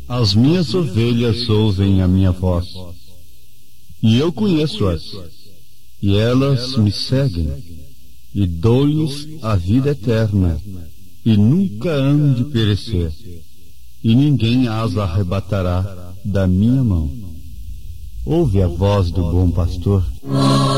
As minhas ovelhas ouvem a minha voz, e eu conheço-as, e elas me seguem, e dou-lhes a vida eterna, e nunca hão de perecer, e ninguém as arrebatará da minha mão. Ouve a voz do bom pastor.